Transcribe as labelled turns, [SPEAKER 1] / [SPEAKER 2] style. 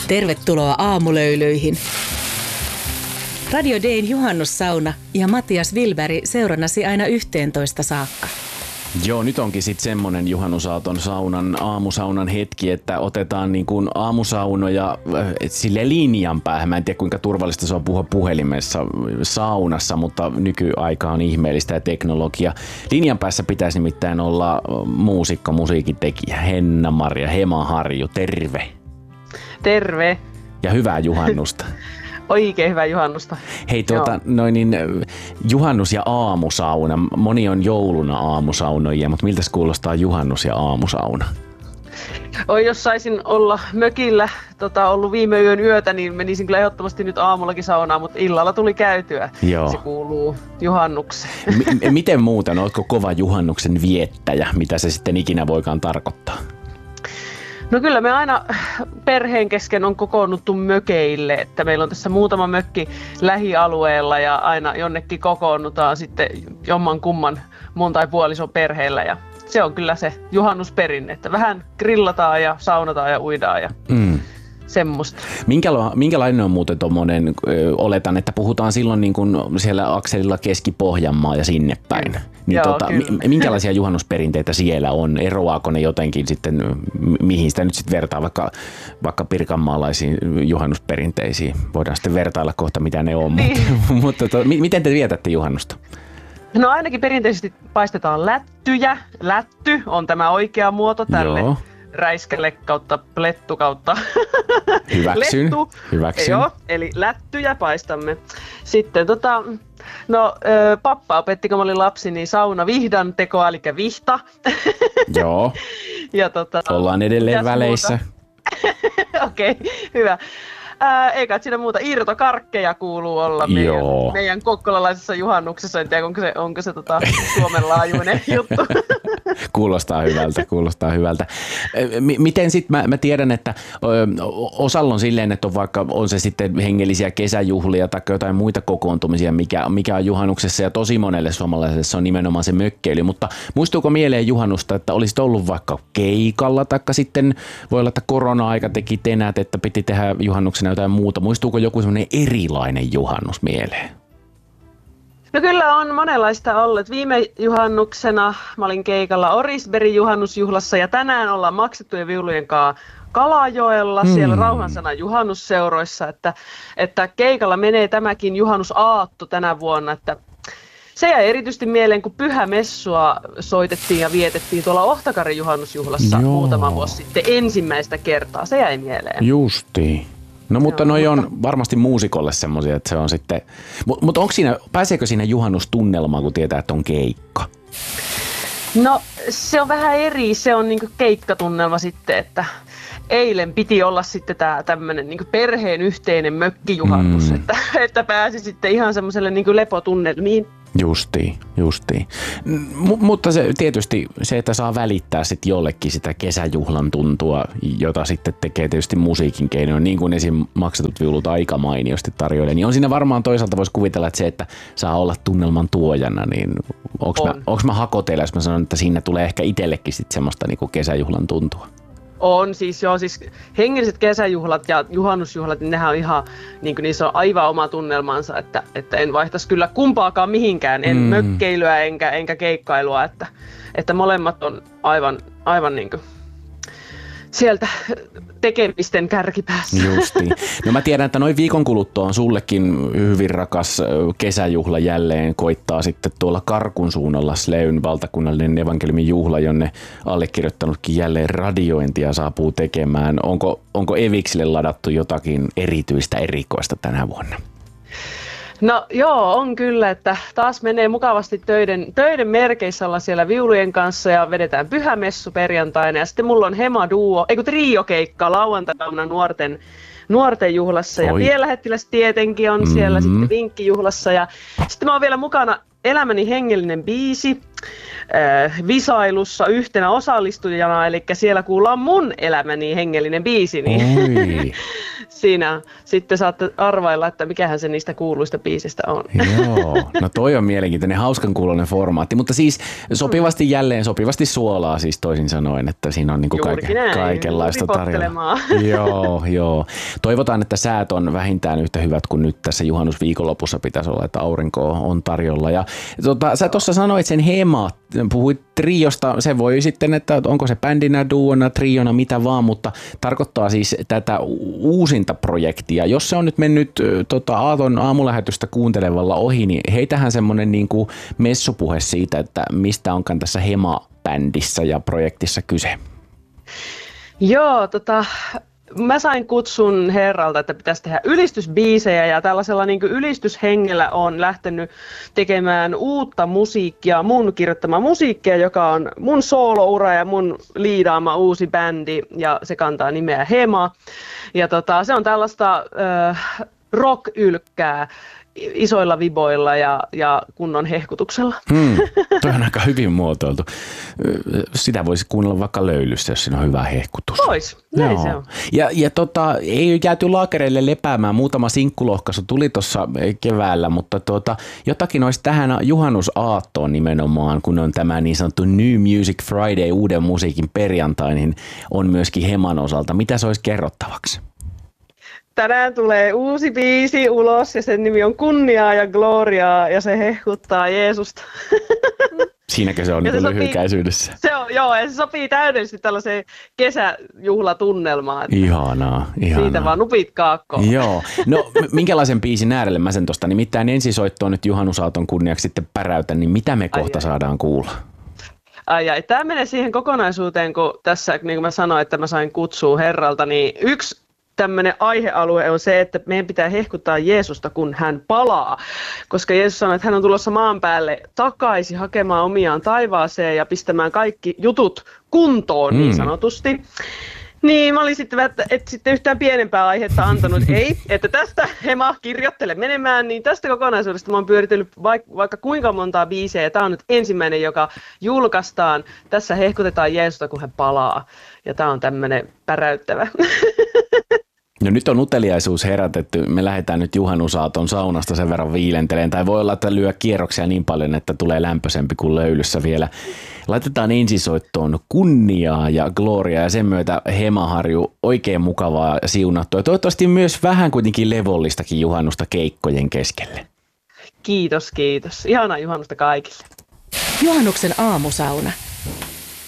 [SPEAKER 1] Tervetuloa aamulöylyihin. Radio Dayn juhannussauna ja Matias Wilberg seurannasi aina 11 saakka.
[SPEAKER 2] Joo, nyt onkin sitten semmonen juhannusaaton aamusaunan hetki, että otetaan niin kuin aamusaunoja sille linjan päähän. Mä en tiedä kuinka turvallista se on puhua puhelimessa saunassa, mutta nykyaika on ihmeellistä ja teknologia. Linjan päässä pitäisi nimittäin olla muusikko, musiikintekijä Henna-Maria Hemaharju. Terve!
[SPEAKER 3] Terve!
[SPEAKER 2] Ja hyvää juhannusta!
[SPEAKER 3] Oikein hyvää juhannusta.
[SPEAKER 2] Hei, juhannus ja aamusauna. Moni on jouluna aamusaunoja, mutta miltä kuulostaa juhannus ja aamusauna?
[SPEAKER 3] Jos saisin olla mökillä ollut viime yön yötä, niin menisin kyllä ehdottomasti nyt aamullakin saunaan, mutta illalla tuli käytyä.
[SPEAKER 2] Joo.
[SPEAKER 3] Se kuuluu juhannukseen.
[SPEAKER 2] Miten muuten? Oletko kova juhannuksen viettäjä? Mitä se sitten ikinä voikaan tarkoittaa?
[SPEAKER 3] No kyllä me aina perheen kesken on kokoonnuttu mökeille, että meillä on tässä muutama mökki lähialueella ja aina jonnekin kokoonnutaan sitten jomman kumman mun tai puolison perheellä ja se on kyllä se juhannusperinne, että vähän grillataan ja saunataan ja uidaan ja semmoista.
[SPEAKER 2] Minkälainen on muuten tommonen, oletan, että puhutaan silloin niin kuin siellä akselilla Keski-Pohjanmaa ja sinne päin. Niin
[SPEAKER 3] Joo,
[SPEAKER 2] minkälaisia juhannusperinteitä siellä on? Eroaako ne jotenkin sitten, mihin sitä nyt sitten vertaa vaikka pirkanmaalaisiin juhannusperinteisiin? Voidaan sitten vertailla kohta mitä ne on, niin. mutta miten te vietätte juhannusta?
[SPEAKER 3] No ainakin perinteisesti paistetaan lättyjä. Lätty on tämä oikea muoto tälle. Joo. Räiskälle kautta plettu kautta
[SPEAKER 2] Hyväksyn.
[SPEAKER 3] lettu.
[SPEAKER 2] Hyväksyn.
[SPEAKER 3] Joo, eli lättyjä paistamme. Sitten pappa opetti, kun mä olin lapsi, niin saunavihdan tekoa, eli vihta.
[SPEAKER 2] Joo.
[SPEAKER 3] Ja
[SPEAKER 2] ollaan edelleen väleissä.
[SPEAKER 3] Okei, hyvä. Eikä siinä muuta. Irtokarkkeja kuuluu olla meidän kokkolalaisessa juhannuksessa. En tiedä, onko se Suomen laajuinen juttu.
[SPEAKER 2] Kuulostaa hyvältä. Miten sitten, mä tiedän, että osalla on silleen, että on se sitten hengellisiä kesäjuhlia tai jotain muita kokoontumisia, mikä on juhannuksessa ja tosi monelle suomalaiselle se on nimenomaan se mökkeily. Mutta muistuuko mieleen juhannusta, että olisit ollut vaikka keikalla tai sitten voi olla, että korona-aika teki tenät, että piti tehdä juhannuksena jotain muuta. Muistuuko joku semmoinen erilainen juhannus mieleen?
[SPEAKER 3] No kyllä on monenlaista ollut. Viime juhannuksena mä olin keikalla Orisbergin juhannusjuhlassa ja tänään ollaan maksettujen viulujen kanssa Kalajoella siellä Rauhansanan juhannusseuroissa, että keikalla menee tämäkin juhannusaatto tänä vuonna, että se jäi erityisesti mieleen, kun pyhämessua soitettiin ja vietettiin tuolla Ohtakarin juhannusjuhlassa muutama vuosi sitten ensimmäistä kertaa. Se jäi mieleen.
[SPEAKER 2] Justiin. No mutta noi on varmasti muusikolle semmoisia, että se on sitten, mutta pääseekö siinä juhannustunnelmaan, kun tietää, että on keikka?
[SPEAKER 3] No se on vähän eri, se on niinku keikkatunnelma sitten, että eilen piti olla sitten tää tämmönen niinku perheen yhteinen mökkijuhannus, että pääsi sitten ihan semmoiselle niinku lepotunnelmiin.
[SPEAKER 2] Justiin. Mutta se tietysti se, että saa välittää sitten jollekin sitä kesäjuhlan tuntua, jota sitten tekee tietysti musiikin keinoin, niin kuin esim. Maksetut viulut aika mainiosti tarjoilee, niin on siinä varmaan toisaalta voisi kuvitella, että se, että saa olla tunnelman tuojana, niin onko mä hakoteilla, jos mä sanon, että siinä tulee ehkä itsellekin sitten semmoista niinku kesäjuhlan tuntua?
[SPEAKER 3] On siis hengelliset kesäjuhlat ja juhannusjuhlat, niin nehän on ihan, niin kuin niissä on aivan oma tunnelmansa, että en vaihtaisi kyllä kumpaakaan mihinkään, en mökkeilyä enkä keikkailua, että molemmat on aivan niin kuin sieltä tekemisten kärkipäässä.
[SPEAKER 2] Justiin. No mä tiedän, että noin viikon kuluttua on sullekin hyvin rakas kesäjuhla jälleen koittaa sitten tuolla Karkun suunnalla Sleyn valtakunnallinen evankeliumin juhla, jonne allekirjoittanutkin jälleen radiointia saapuu tekemään. Onko Eviksille ladattu jotakin erityistä erikoista tänä vuonna?
[SPEAKER 3] No joo, on kyllä, että taas menee mukavasti töiden merkeissä, ollaan siellä viulujen kanssa ja vedetään pyhämessu perjantaina ja sitten mulla on trio-keikka lauantaina nuorten juhlassa ja Pielähettiläs tietenkin on siellä sitten vinkkijuhlassa ja sitten mä oon vielä mukana Elämäni hengellinen biisi visailussa yhtenä osallistujana, eli siellä kuullaan mun Elämäni hengellinen biisi. Niin siinä sitten saatte arvailla, että mikähän se niistä kuuluista biisistä on.
[SPEAKER 2] Joo, no toi on mielenkiintoinen, hauskan kuuloinen formaatti, mutta siis sopivasti suolaa siis toisin sanoen, että siinä on niinku kaikenlaista tarjolla. Joo. Toivotaan, että säät on vähintään yhtä hyvät kuin nyt tässä juhannusviikonlopussa pitäisi olla, että aurinko on tarjolla. Ja sä tuossa sanoit sen Hema, puhuit triosta, se voi sitten, että onko se bändinä, duona, triona, mitä vaan, mutta tarkoittaa siis tätä uusinta projektia. Jos se on nyt mennyt Aaton aamulähetystä kuuntelevalla ohi, niin heitähän semmoinen niin kuin messupuhe siitä, että mistä onkaan tässä Hema-bändissä ja projektissa kyse.
[SPEAKER 3] Joo, mä sain kutsun herralta, että pitäisi tehdä ylistysbiisejä ja tällaisella niin kuin ylistyshengellä on lähtenyt tekemään uutta musiikkia, mun kirjoittamaa musiikkia, joka on mun sooloura ja mun liidaama uusi bändi ja se kantaa nimeä Hema. Ja se on tällaista rock-ylkkää isoilla viboilla ja kunnon hehkutuksella.
[SPEAKER 2] Toi on aika hyvin muotoiltu. Sitä voisi kuunnella vaikka löylyssä, jos siinä on hyvä hehkutus.
[SPEAKER 3] Vois, näin se on.
[SPEAKER 2] Ja ei jääty laakereille lepäämään. Muutama sinkkulohkaisu tuli tuossa keväällä, mutta jotakin olisi tähän juhannusaattoon nimenomaan, kun on tämä niin sanottu New Music Friday, uuden musiikin perjantai, niin on myöskin Heman osalta. Mitä se olisi kerrottavaksi?
[SPEAKER 3] Tänään tulee uusi biisi ulos ja sen nimi on Kunniaa ja Gloriaa ja se hehkuttaa Jeesusta.
[SPEAKER 2] Siinäkö se on niin lyhykäisyydessä?
[SPEAKER 3] Ja se sopii täydellisesti tällaiseen kesäjuhlatunnelmaan.
[SPEAKER 2] Ihanaa.
[SPEAKER 3] Siitä vaan nupit kaakkoon.
[SPEAKER 2] Joo. No minkälaisen biisin äärelle mä sen tuosta nimittäin ensisoittoon nyt juhannusaaton kunniaksi sitten päräytän, niin mitä me kohta saadaan kuulla?
[SPEAKER 3] Tämä menee siihen kokonaisuuteen, kun tässä, niin kuin mä sanoin, että mä sain kutsua herralta, niin yksi tämmöinen aihealue on se, että meidän pitää hehkuttaa Jeesusta, kun hän palaa. Koska Jeesus sanoi, että hän on tulossa maan päälle takaisin hakemaan omiaan taivaaseen ja pistämään kaikki jutut kuntoon niin sanotusti. Niin, mä olin sitten, että sitten yhtään pienempää aihetta antanut, että tästä Hema kirjoittele menemään, niin tästä kokonaisuudesta mä oon pyöritellyt vaikka kuinka montaa biisejä, ja tää on nyt ensimmäinen, joka julkaistaan. Tässä hehkutetaan Jeesusta, kun hän palaa, ja tää on tämmönen päräyttävä.
[SPEAKER 2] No nyt on uteliaisuus herätetty. Me lähdetään nyt juhannusaaton saunasta sen verran viilenteleen. Tai voi olla, että lyö kierroksia niin paljon, että tulee lämpöisempi kuin löylyssä vielä. Laitetaan ensisoittoon Kunniaa ja Gloriaa ja sen myötä Hemaharju oikein mukavaa ja siunattua. Toivottavasti myös vähän kuitenkin levollistakin juhannusta keikkojen keskelle.
[SPEAKER 3] Kiitos. Ihanaa juhannusta kaikille.
[SPEAKER 1] Juhannuksen aamusauna.